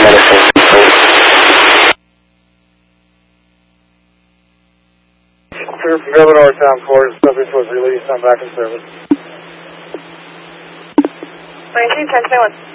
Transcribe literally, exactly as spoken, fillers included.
medicine. Clear from Governor Town Court. Subject was released. I'm back in service. nineteen ten twenty-one.